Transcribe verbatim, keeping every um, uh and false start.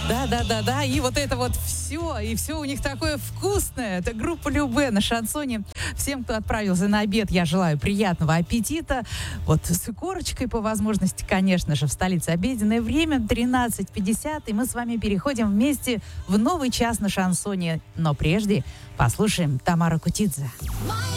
Да-да-да-да, и вот это вот все, и все у них такое вкусное. Это группа Любэ на шансоне. Всем, кто отправился на обед, я желаю приятного аппетита. Вот с корочкой по возможности, конечно же, в столице обеденное время тринадцать пятьдесят, и мы с вами переходим вместе в новый час на шансоне. Но прежде послушаем Тамару Кутидзе.